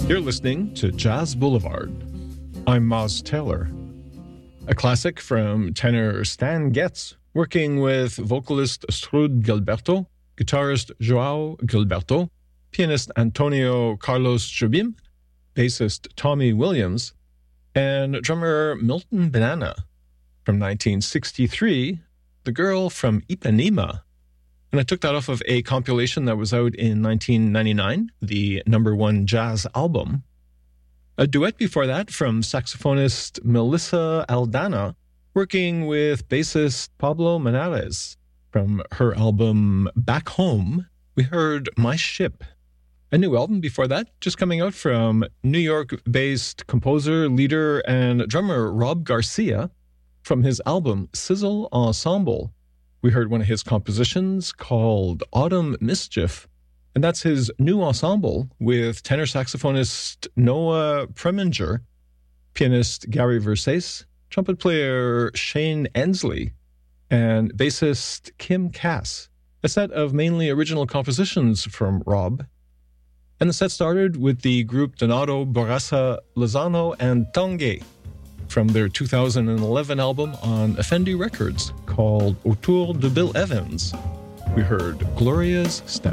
You're listening to Jazz Boulevard. I'm Moz Taylor. A classic from tenor Stan Getz, working with vocalist Astrud Gilberto, guitarist João Gilberto, pianist Antonio Carlos Jobim, bassist Tommy Williams, and drummer Milton Banana. From 1963, The Girl from Ipanema. And I took that off of a compilation that was out in 1999, the #1 jazz album. A duet before that from saxophonist Melissa Aldana, working with bassist Pablo Manares. From her album Back Home, we heard My Ship. A new album before that, just coming out from New York-based composer, leader, and drummer Rob Garcia. From his album Sizzle Ensemble, we heard one of his compositions called Autumn Mischief. And that's his new ensemble with tenor saxophonist Noah Preminger, pianist Gary Versace, trumpet player Shane Ensley, and bassist Kim Cass. A set of mainly original compositions from Rob. And the set started with the group Donato Barraza Lozano and Tanguay from their 2011 album on Effendi Records called Autour de Bill Evans. We heard Gloria's Step.